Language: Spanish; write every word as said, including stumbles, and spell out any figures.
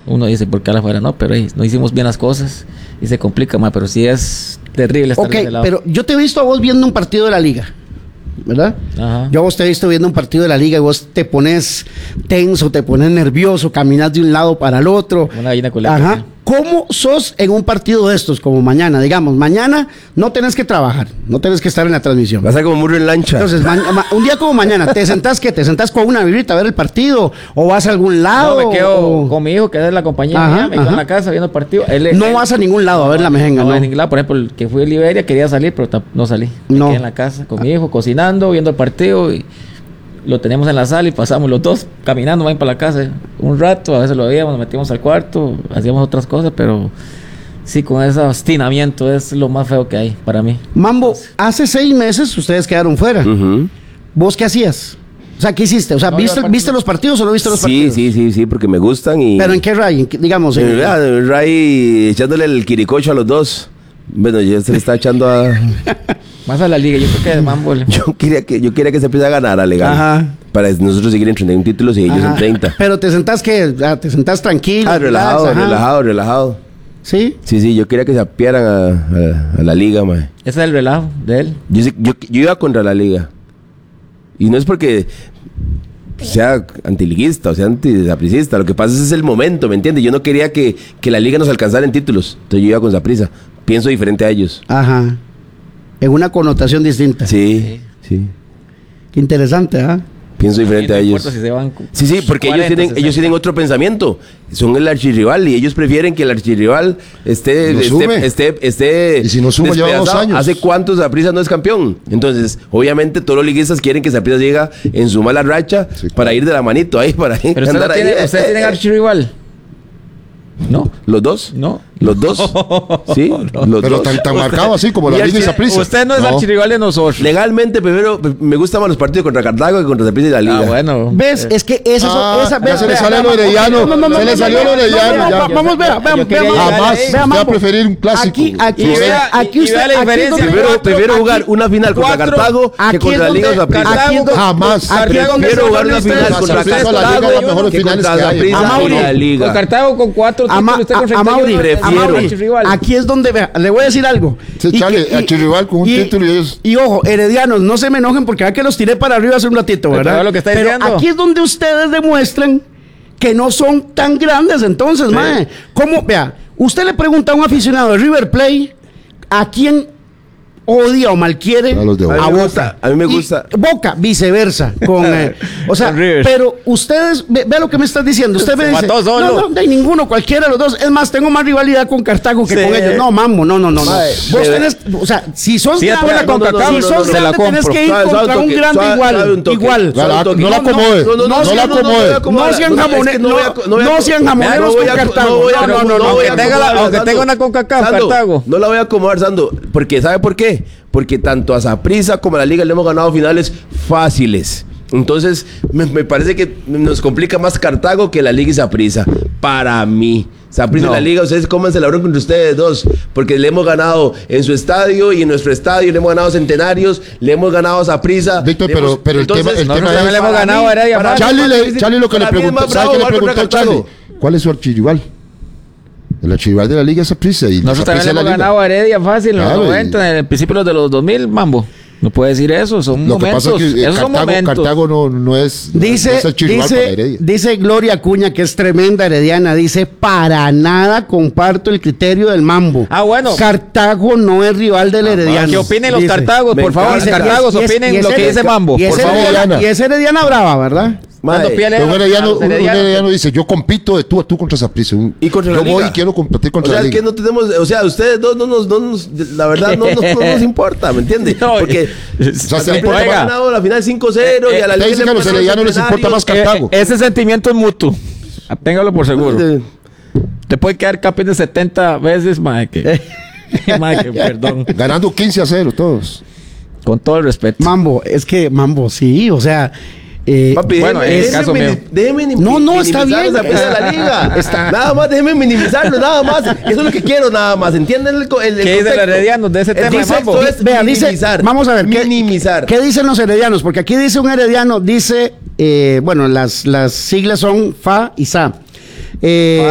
uno dice, ¿por qué a la fuera? No, pero hey, no hicimos bien las cosas y se complica más, pero sí es terrible estar Ok, de ese lado. pero yo te he visto a vos viendo un partido de la liga, ¿verdad? Ajá. Yo a vos te he visto viendo un partido de la liga y vos te pones tenso, te pones nervioso, caminas de un lado para el otro. Una gallina culeta. Ajá. ¿Cómo sos en un partido de estos, como mañana? Digamos, mañana no tenés que trabajar, no tenés que estar en la transmisión. Va a ser como muro en lancha. Entonces, ma- ma- un día como mañana, ¿te sentás qué? ¿Te sentás con una birrita a ver el partido? ¿O vas a algún lado? No, me quedo o- con mi hijo, que es la compañía Ajá, mía, me quedo ajá. en la casa viendo el partido. Él, No él- vas a ningún lado a ver la mejenga, no, ¿no? en ningún lado. Por ejemplo, el que fui a Liberia quería salir, pero ta- no salí. Me No. quedé en la casa con mi hijo, cocinando, viendo el partido y lo teníamos en la sala y pasamos los dos caminando, van para la casa un rato, a veces lo veíamos, nos metíamos al cuarto, hacíamos otras cosas, pero sí, con ese obstinamiento es lo más feo que hay para mí. Mambo, hace seis meses ustedes quedaron fuera. Ujú. ¿Vos qué hacías? O sea, ¿qué hiciste? O sea, No, ¿viste, yo al ¿viste los partidos o no viste los Sí, partidos? sí, sí, sí, porque me gustan y... ¿Pero en qué ray? ¿En qué- digamos, en- Eh, ah, Ray echándole el quiricocho a los dos. Bueno, yo se le está echando a... Más a la liga, yo creo que de Mambo. le- Yo quería que, yo quería que se empiece a ganar a legal. Ajá. Para nosotros seguir en treinta y uno títulos y ellos Ajá. en treinta. Pero te sentás que, ah, te sentás tranquilo. Ah, relajado, relax, ajá. relajado, relajado. ¿Sí? Sí, sí, yo quería que se apiaran a, a- a la liga, mae. Ese es el relajo de él. Yo, sé- yo, yo iba contra la liga. Y no es porque sea antiliguista o sea antisapricista. Lo que pasa es, es el momento, ¿me entiendes? Yo no quería que, que la liga nos alcanzara en títulos. Entonces yo iba con Saprissa. Pienso diferente a ellos. Ajá. En una connotación distinta. Sí, sí. Qué interesante, ¿ah? Pienso diferente Y no a ellos. importa si se van con Sí, sí, porque cuarenta, ellos tienen, sesenta. ellos tienen otro pensamiento. Son el archirrival y ellos prefieren que el archirrival esté, No esté, sume. esté, esté Y si no suma, lleva dos despedazado. años. ¿Hace cuánto Saprissa no es campeón? Entonces, obviamente, todos los liguistas quieren que Saprissa llegue en su mala racha Sí, claro. para ir de la manito ahí, para ahí, Pero usted no andar ahí. tiene, ustedes tienen archirrival. ¿No? ¿Los dos? No. ¿Los dos? Sí, los Pero dos. tan, tan marcado así como Y la liga y archi- Saprissa. Usted no es archirrival de nosotros. Legalmente, primero, me gustan más los partidos contra Cartago que contra Saprissa y la liga. Ah, bueno. ¿Ves? Es que esa, Ah, esa ya vea, se le vea, sale vea, lo herediano. no, no, no, Se le no, salió no, lo no, herediano, no, no, ya. va- Vamos, vea, vea, Yo vea, quería vea, llegar Jamás. ahí. vea, Usted va a Mambo. preferir un clásico. Aquí, aquí, Y usted, vea- aquí y usted, vea la aquí diferencia. donde- Prefiero, Cuatro- prefiero aquí- jugar una final contra cuatro- Cartago aquí que contra es la Liga o donde- Saprissa. aquí es donde- Jamás. aquí es donde Prefiero se jugar pone una usted- final Las contra Saprissa, la Cartago liga, las mejores que finales contra que hay. Saprissa Amauri, y la Liga. Con Cartago con cuatro títulos, Ama- usted con a- treinta y uno, Amauri, prefiero. Amauri, archirrival. aquí es donde, vea, le voy a decir algo. Sí, Y Charlie, que- y- archirrival con un título y ellos- Y ojo, heredianos, no se me enojen porque vea que los tiré para arriba hace un ratito, Pero ¿verdad? vea lo que está Pero diciendo. aquí es donde ustedes demuestran que no son tan grandes, entonces, mae. ¿Cómo? Vea, usted le pregunta a un aficionado de River Plate a quién odia o malquiere A los de A Boca. mí me gusta, a mí me y gusta. Boca, viceversa. Con, eh, o sea, Con River. pero ustedes, ve, ve lo que me estás diciendo. Usted me Se dice, mató solo. no, no, de ninguno, cualquiera de los dos. Es más, tengo más rivalidad con Cartago que Sí. con ellos. No, mambo, no, no, no. no. Mae, Vos de- tenés, o sea, si sos Si es grande, buena con no, no, no, Cacao, si no, sos no, se la grande, tenés compro. que ir Suave, suave contra un un toque, grande suave, igual. suave un toque. Igual. Suave un toque. No la acomode. No, no, No no, sean- no, no, no voy a acomodar. No sean No, es que jamoneros. no voy a- No, no voy a- no sean jamoneros no voy con a- Cartago. no voy a- No, no, no, no. voy a Aunque tenga la- acomodar, aunque Sando. tenga una con Cacao, Sando, Cartago. No la voy a acomodar, Sando. Porque, ¿sabe por qué? Porque tanto a Saprissa como a la Liga le hemos ganado finales fáciles. Entonces, me, me parece que nos complica más Cartago que la Liga y Saprissa. Para mí. Saprissa No. y la Liga, ustedes cómanse la bronca entre ustedes dos. Porque le hemos ganado en su estadio y en nuestro estadio. Le hemos ganado centenarios. Le hemos ganado a Saprissa. Víctor, le pero- hemos- pero el entonces, tema- el nosotros tema también es- le hemos ganado a Heredia. Para- Fácil, Charlie, más le, difícil. Charlie lo que le Para mí es preguntó, más ¿sabe bravo qué le jugar contra preguntó Cartago. Charlie? ¿Cuál es su archirrival? El archirrival de la liga es Saprissa y Nosotros Saprissa también le es la hemos liga. ganado a Heredia fácil en los Claro, y- noventa, en el principio de los dos mil, Mambo. No puede decir eso, son Lo que momentos. pasa es que eh, Esos son Cartago, momentos. Cartago no, no es, no Dice, es archirrival para dice, Heredia. dice Gloria Acuña, que es tremenda herediana, dice, para nada comparto el criterio del Mambo. Ah, bueno. Cartago no es rival del herediano. Que opinen los Dice. Cartagos, Me por favor. encanta. Cartagos, Y es- y opinen es- lo que y es- dice Mambo, Y es por favor. herediana, Herediana. y es herediana brava, ¿verdad? Mae, Dando pie a Pero un a herediano, los un heredianos. herediano dice, yo compito de tú a tú contra Saprissa. Un- Y contra la yo voy liga. y quiero competir O contra sea, la es liga. que no tenemos, o sea, ustedes dos no nos, no nos la verdad no, nos- no nos importa, ¿me entiendes? No, Porque o sea, a se Saprissa importa ha más- ganado la final cinco cero y a la Usted liga dice que a los le heredianos les importa más Eh, Cartago. eh, ese sentimiento es mutuo. Téngalo por seguro. Eh, Te puede quedar campeón de setenta veces, mae, que... mae, que perdón. Ganando quince a cero todos. Con todo el respeto. Mambo, es que Mambo, sí, o sea... eh, Papi, Bueno, déjeme, en el déjeme caso mini- mío. déjeme mini- No, no, está minimizar bien. esa pieza de la liga. Está- Nada más, déjeme minimizarlo, nada más. Eso es lo que quiero, nada más. ¿Entienden el, co- el, el ¿Qué dice el contexto? herediano de ese El tema de contexto Mambo? es Vea, dice, minimizar. vamos a ver, ¿qué, minimizar. ¿qué dicen los heredianos? Porque aquí dice un herediano, dice, eh, bueno, las, las siglas son F A y S A. Eh,